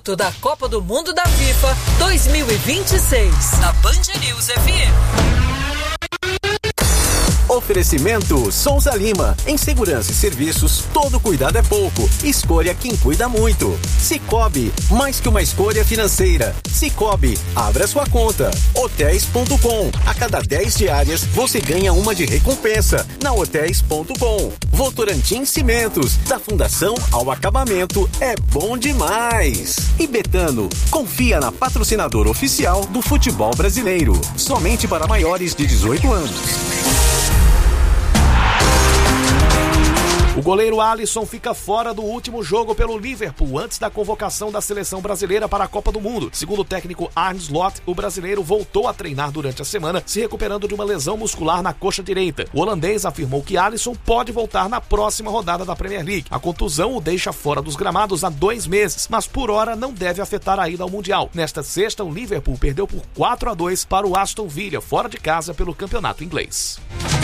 direto da Copa do Mundo da FIFA 2026, na Band News FM. Oferecimento Souza Lima. Em segurança e serviços, todo cuidado é pouco. Escolha quem cuida muito. Sicoob, mais que uma escolha financeira. Sicoob, abra sua conta. Hotéis.com. A cada 10 diárias, você ganha uma de recompensa. Na Hotéis.com. Votorantim Cimentos. Da fundação ao acabamento, é bom demais. E Betano, confia na patrocinadora oficial do futebol brasileiro. Somente para maiores de 18 anos. O goleiro Alisson fica fora do último jogo pelo Liverpool antes da convocação da seleção brasileira para a Copa do Mundo. Segundo o técnico Arne Slot, o brasileiro voltou a treinar durante a semana, se recuperando de uma lesão muscular na coxa direita. O holandês afirmou que Alisson pode voltar na próxima rodada da Premier League. A contusão o deixa fora dos gramados há 2 meses, mas por hora não deve afetar a ida ao Mundial. Nesta sexta, o Liverpool perdeu por 4-2 para o Aston Villa, fora de casa pelo campeonato inglês.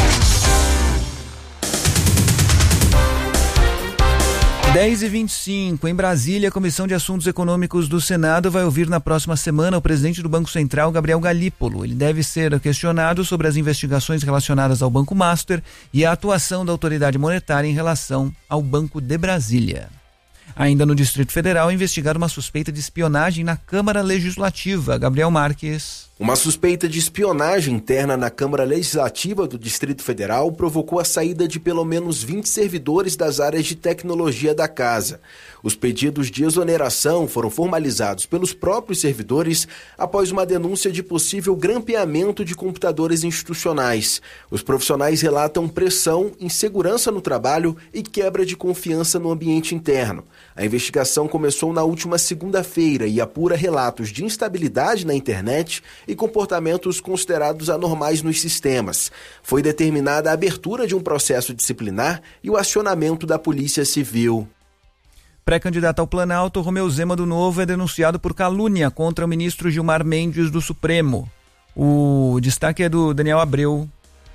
10h25, em Brasília, a Comissão de Assuntos Econômicos do Senado vai ouvir na próxima semana o presidente do Banco Central, Gabriel Galípolo. Ele deve ser questionado sobre as investigações relacionadas ao Banco Master e a atuação da autoridade monetária em relação ao Banco de Brasília. Ainda no Distrito Federal, investigaram uma suspeita de espionagem na Câmara Legislativa. Gabriel Marques. Uma suspeita de espionagem interna na Câmara Legislativa do Distrito Federal provocou a saída de pelo menos 20 servidores das áreas de tecnologia da casa. Os pedidos de exoneração foram formalizados pelos próprios servidores após uma denúncia de possível grampeamento de computadores institucionais. Os profissionais relatam pressão, insegurança no trabalho e quebra de confiança no ambiente interno. A investigação começou na última segunda-feira e apura relatos de instabilidade na internet e comportamentos considerados anormais nos sistemas. Foi determinada a abertura de um processo disciplinar e o acionamento da Polícia Civil. Pré-candidato ao Planalto, Romeu Zema do Novo é denunciado por calúnia contra o ministro Gilmar Mendes do Supremo. O destaque é do Daniel Abreu.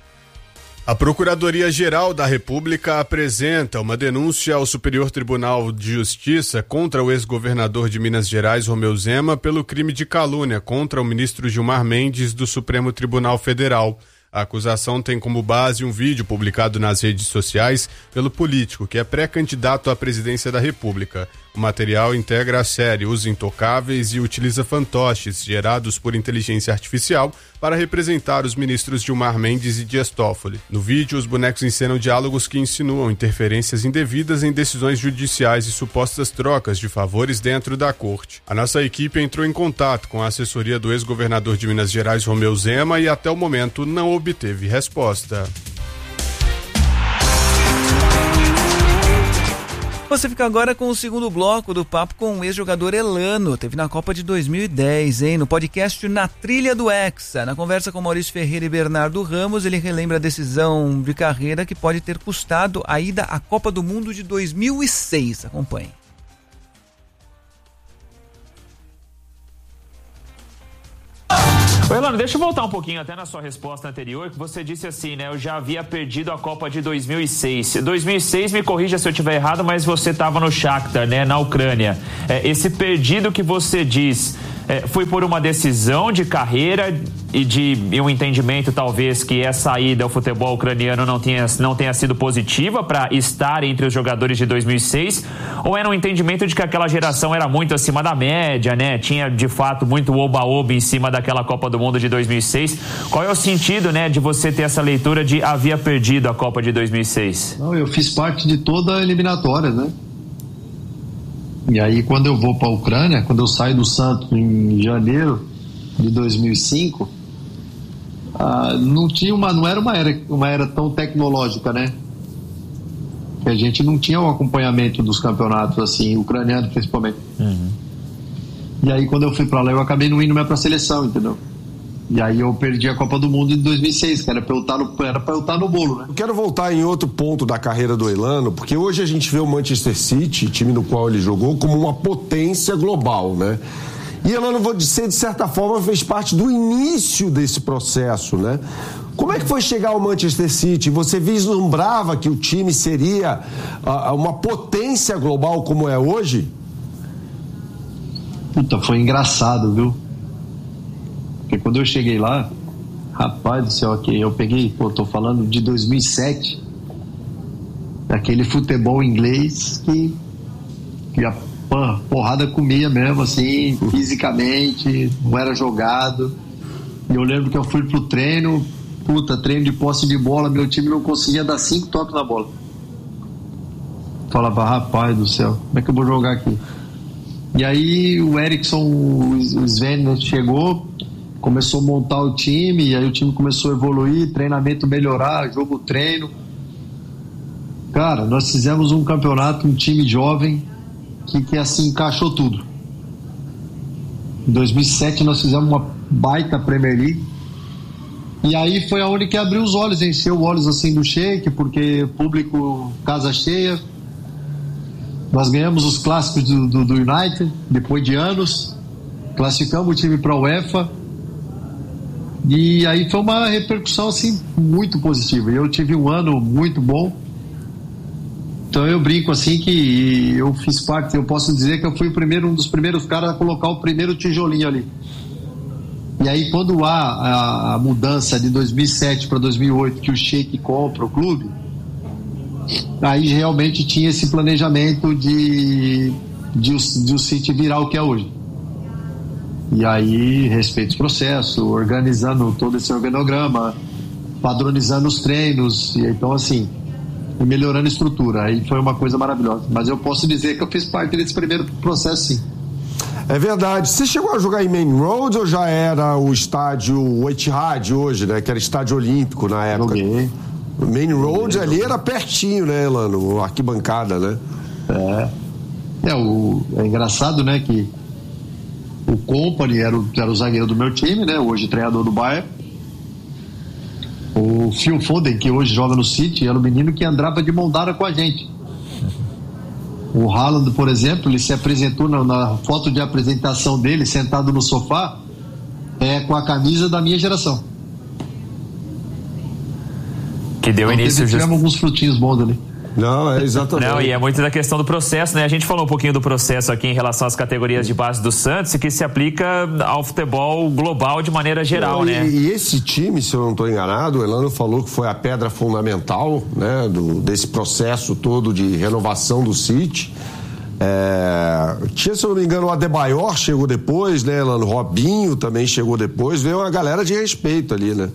A Procuradoria-Geral da República apresenta uma denúncia ao Superior Tribunal de Justiça contra o ex-governador de Minas Gerais, Romeu Zema, pelo crime de calúnia contra o ministro Gilmar Mendes do Supremo Tribunal Federal. A acusação tem como base um vídeo publicado nas redes sociais pelo político, que é pré-candidato à presidência da República. O material integra a série Os Intocáveis e utiliza fantoches gerados por inteligência artificial para representar os ministros Gilmar Mendes e Dias Toffoli. No vídeo, os bonecos encenam diálogos que insinuam interferências indevidas em decisões judiciais e supostas trocas de favores dentro da corte. A nossa equipe entrou em contato com a assessoria do ex-governador de Minas Gerais, Romeu Zema, e até o momento não obteve resposta. Você fica agora com o segundo bloco do papo com o ex-jogador Elano. Teve na Copa de 2010, hein? No podcast Na Trilha do Hexa. Na conversa com Maurício Ferreira e Bernardo Ramos, ele relembra a decisão de carreira que pode ter custado a ida à Copa do Mundo de 2006. Acompanhe. Ô, Elano, deixa eu voltar um pouquinho até na sua resposta anterior, que você disse assim, né? Eu já havia perdido a Copa de 2006. 2006, me corrija se eu estiver errado, mas você estava no Shakhtar, né? Na Ucrânia. Esse perdido que você diz foi por uma decisão de carreira e um entendimento, talvez, que essa ida ao futebol ucraniano não tenha sido positiva para estar entre os jogadores de 2006? Ou era um entendimento de que aquela geração era muito acima da média, né? Tinha, de fato, muito oba-oba em cima daquela Copa do Mundo de 2006. Qual é o sentido, né, de você ter essa leitura de havia perdido a Copa de 2006? Não, eu fiz parte de toda a eliminatória, né? E aí, quando eu vou para a Ucrânia, quando eu saio do Santos em janeiro de 2005, não era uma era tão tecnológica, né? Que a gente não tinha o acompanhamento dos campeonatos, assim, ucraniano principalmente. Uhum. E aí, quando eu fui para lá, eu acabei não indo mais para a seleção, entendeu? E aí eu perdi a Copa do Mundo em 2006, que era pra eu estar no bolo, né? Eu quero voltar em outro ponto da carreira do Elano, porque hoje a gente vê o Manchester City, time no qual ele jogou, como uma potência global, né? E Elano, vou dizer, de certa forma, fez parte do início desse processo, né? Como é que foi chegar ao Manchester City? Você vislumbrava que o time seria uma potência global como é hoje? Puta, foi engraçado, viu? Porque quando eu cheguei lá, rapaz do céu, aqui, eu peguei, tô falando de 2007, aquele futebol inglês que a porrada comia mesmo, assim, fisicamente, não era jogado. E eu lembro que eu fui pro treino, treino de posse de bola, meu time não conseguia dar 5 toques na bola. Falava, rapaz do céu, como é que eu vou jogar aqui? E aí o Eriksson, o Sven chegou, começou a montar o time, e aí o time começou a evoluir, treinamento melhorar, jogo treino. Cara, nós fizemos um campeonato, um time jovem que assim encaixou tudo. Em 2007 nós fizemos uma baita Premier League, e aí foi aonde que abriu os olhos, encheu os olhos assim do Sheik, porque público, casa cheia. Nós ganhamos os clássicos do United depois de anos, classificamos o time para a UEFA, e aí foi uma repercussão assim muito positiva. Eu tive um ano muito bom. Então eu brinco assim que eu fiz parte, eu posso dizer que eu fui um dos primeiros caras a colocar o primeiro tijolinho ali. E aí quando há a mudança de 2007 para 2008, que o Sheik compra o clube, aí realmente tinha esse planejamento de o City virar o que é hoje. E aí respeito o processo, organizando todo esse organograma, padronizando os treinos, e então assim, melhorando a estrutura. Aí foi uma coisa maravilhosa. Mas eu posso dizer que eu fiz parte desse primeiro processo, sim. É verdade. Você chegou a jogar em Main Road ou já era o estádio Etihad hoje, né? Que era estádio olímpico na época? Joguei. Main Road ali era pertinho, né, Elano? Arquibancada, né? É engraçado, né, que o Kompany era o zagueiro do meu time, né? Hoje treinador do Bayern. O Phil Foden, que hoje joga no City, era o menino que andava de mão dada com a gente. O Haaland, por exemplo, ele se apresentou na foto de apresentação dele, sentado no sofá, com a camisa da minha geração. Que deu então, início... Tivemos alguns frutinhos bons ali. Não, é exatamente. Não, e é muito da questão do processo, né? A gente falou um pouquinho do processo aqui em relação às categorias de base do Santos, que se aplica ao futebol global de maneira geral, né? E esse time, se eu não estou enganado, o Elano falou que foi a pedra fundamental, né, desse processo todo de renovação do City. Tinha, se eu não me engano, o Adebayor chegou depois, né, Elano? Robinho também chegou depois, veio uma galera de respeito ali, né?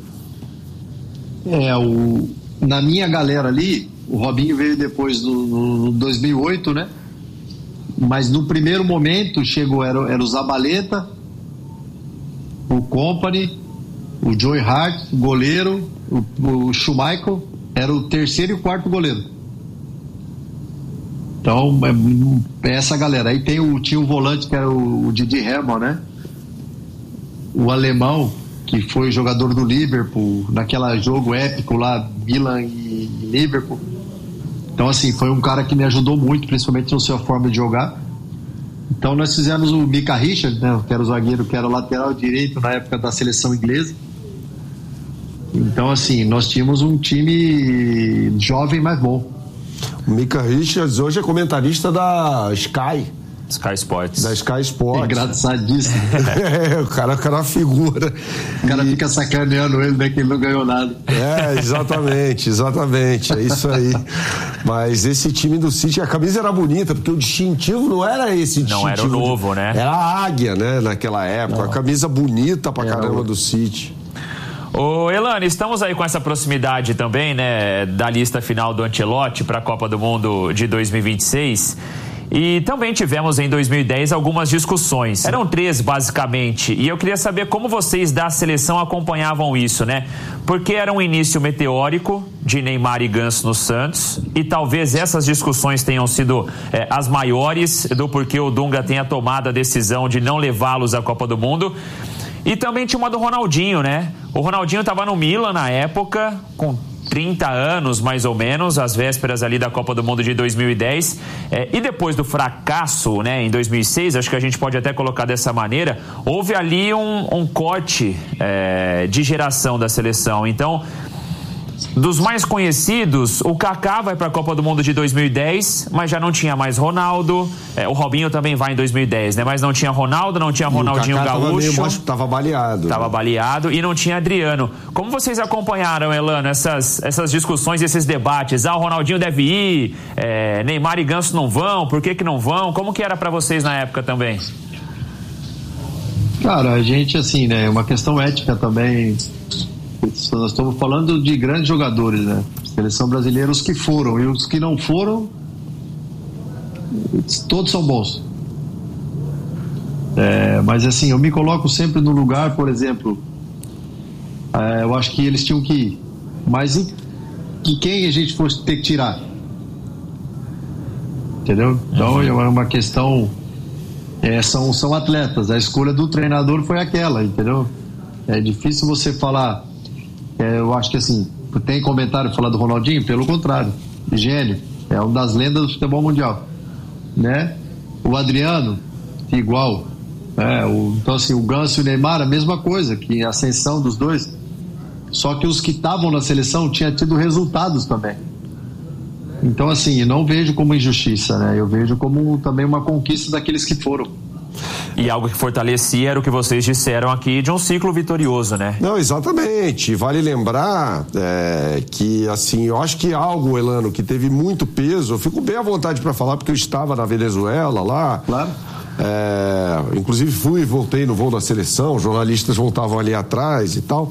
Na minha galera ali, o Robinho veio depois no 2008, né? Mas no primeiro momento chegou, era o Zabaleta, o Kompany, o Joey Hart, o goleiro, o Schmeichel, era o terceiro e o quarto goleiro. Então, essa galera. Aí tinha o volante, que era o Didi Hermann, né? O alemão, que foi jogador do Liverpool, naquele jogo épico lá, Milan e Liverpool. Então, assim, foi um cara que me ajudou muito, principalmente na sua forma de jogar. Então, nós fizemos o Micah Richards, né, que era o zagueiro, que era o lateral direito na época da seleção inglesa. Então, assim, nós tínhamos um time jovem, mas bom. O Micah Richards hoje é comentarista da Sky Sports. Da Sky Sports. Engraçadíssimo. O cara é uma figura. O cara fica sacaneando ele, né? Que ele não ganhou nada. Exatamente. É isso aí. Mas esse time do City, a camisa era bonita, porque o distintivo não era esse distintivo. Não era o novo, né? Era a águia, né? Naquela época. Não. A camisa bonita pra caramba do City. Ô Elano, estamos aí com essa proximidade também, né? Da lista final do Ancelotti para a Copa do Mundo de 2026. E também tivemos em 2010 algumas discussões. Eram 3 basicamente, e eu queria saber como vocês da seleção acompanhavam isso, né? Porque era um início meteórico de Neymar e Ganso no Santos, e talvez essas discussões tenham sido as maiores do porquê o Dunga tenha tomado a decisão de não levá-los à Copa do Mundo. E também tinha uma do Ronaldinho, né? O Ronaldinho estava no Milan na época, com 30 anos, mais ou menos, às vésperas ali da Copa do Mundo de 2010, e depois do fracasso, né, em 2006, acho que a gente pode até colocar dessa maneira, houve ali um corte de geração da seleção. Então, Dos mais conhecidos, o Kaká vai para a Copa do Mundo de 2010, mas já não tinha mais Ronaldo. O Robinho também vai em 2010, né? Mas não tinha Ronaldo, não tinha Ronaldinho Gaúcho. Tava baleado. Tava baleado e não tinha Adriano. Como vocês acompanharam, Elano, essas discussões, esses debates? O Ronaldinho deve ir, Neymar e Ganso não vão, por que não vão? Como que era para vocês na época também? Cara, a gente, assim, né? Uma questão ética também. Nós estamos falando de grandes jogadores, né? Seleção brasileira, os que foram e os que não foram, todos são bons. Mas assim, eu me coloco sempre no lugar, por exemplo, eu acho que eles tinham que ir, mas que quem a gente fosse ter que tirar, entendeu? Então é uma questão, são atletas, a escolha do treinador foi aquela, entendeu? É difícil você falar. Eu acho que assim, tem comentário falar do Ronaldinho, pelo contrário, gênio, é uma das lendas do futebol mundial, né? O Adriano, igual, então assim, o Ganso e o Neymar, a mesma coisa, que a ascensão dos dois, só que os que estavam na seleção tinham tido resultados também. Então assim, não vejo como injustiça, né? Eu vejo como também uma conquista daqueles que foram. E algo que fortalecia era o que vocês disseram aqui de um ciclo vitorioso, né? Não, exatamente. Vale lembrar que, assim, eu acho que algo, Elano, que teve muito peso, eu fico bem à vontade para falar, porque eu estava na Venezuela lá. Claro. Inclusive fui e voltei no voo da seleção, jornalistas voltavam ali atrás e tal.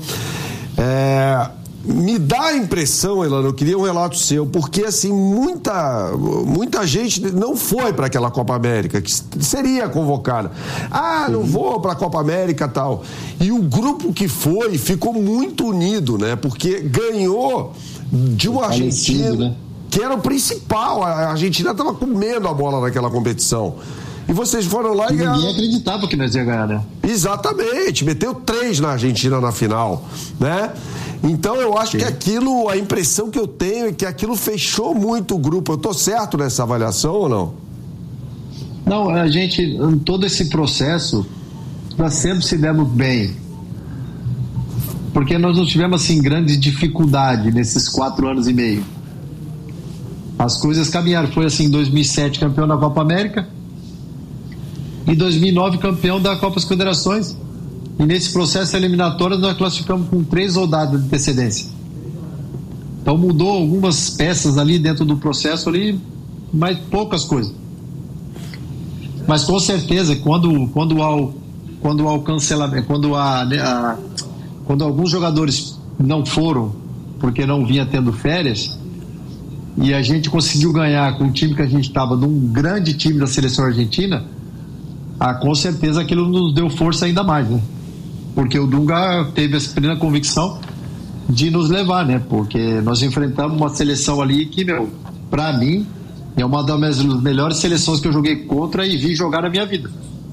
Me dá a impressão, Elano, eu queria um relato seu, porque assim, muita gente não foi para aquela Copa América, que seria convocada. Não vou para a Copa América e tal. E o grupo que foi ficou muito unido, né? Porque ganhou de uma Argentina, né? Que era o principal. A Argentina estava comendo a bola naquela competição. E vocês foram lá e ganharam. Ninguém acreditava que nós ia ganhar, né? Exatamente, meteu 3 na Argentina na final, né? Então eu acho que aquilo, a impressão que eu tenho é que aquilo fechou muito o grupo. Eu tô certo nessa avaliação ou não? Não, a gente, em todo esse processo, nós sempre se demos bem. Porque nós não tivemos, assim, grande dificuldade nesses 4 anos e meio. As coisas caminharam. Foi assim, em 2007, campeão da Copa América. Em 2009, campeão da Copa das Confederações. E nesse processo eliminatório nós classificamos com 3 rodadas de antecedência. Então mudou algumas peças ali dentro do processo ali, mas poucas coisas. Mas com certeza, quando há o cancelamento, quando alguns jogadores não foram porque não vinha tendo férias, e a gente conseguiu ganhar com o time que a gente estava, de um grande time da seleção argentina, com certeza aquilo nos deu força ainda mais, né? Porque o Dunga teve essa plena convicção de nos levar, né? Porque nós enfrentamos uma seleção ali que, pra mim, é uma das melhores seleções que eu joguei contra e vi jogar na minha vida.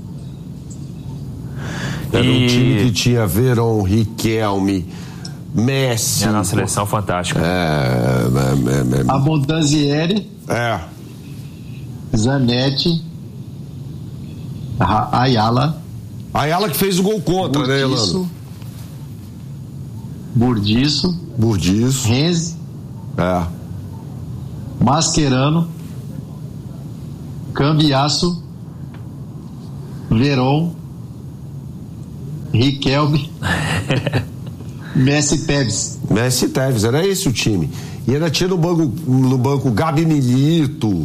Era um time que tinha Verón, Riquelme, Messi. Era uma seleção fantástica. Abondanzieri. Zanetti. Ayala que fez o gol contra, né, Elano? Burdiço. Renzi. Mascherano. Cambiasso. Verón. Riquelme. Messi Tevez, era esse o time. E ainda tinha no banco Gabi Milito.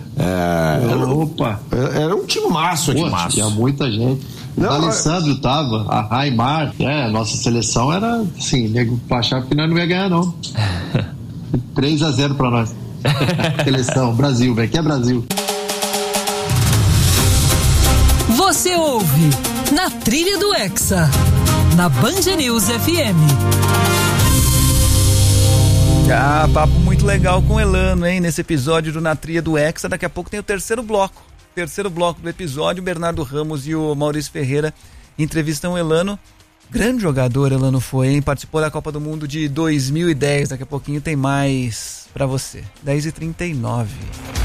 Era um time massa. Tinha muita gente. O Alessandro tava, a Raimar, nossa seleção era assim, nego achava que nós não ia ganhar, não. 3-0 pra nós. Seleção, Brasil, velho, que é Brasil. Você ouve Na Trilha do Hexa, na Band News FM. Papo muito legal com o Elano, hein? Nesse episódio do Na Trilha do Hexa. Daqui a pouco tem o terceiro bloco do episódio. O Bernardo Ramos e o Maurício Ferreira entrevistam o Elano. Grande jogador, Elano foi, hein? Participou da Copa do Mundo de 2010. Daqui a pouquinho tem mais pra você. 10h39.